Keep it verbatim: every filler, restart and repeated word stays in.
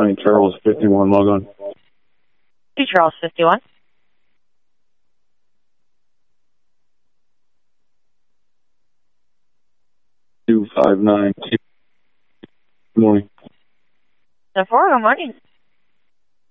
nine, Charles fifty-one, log on. Two Charles fifty-one. two five nine. Good morning. So four, good morning.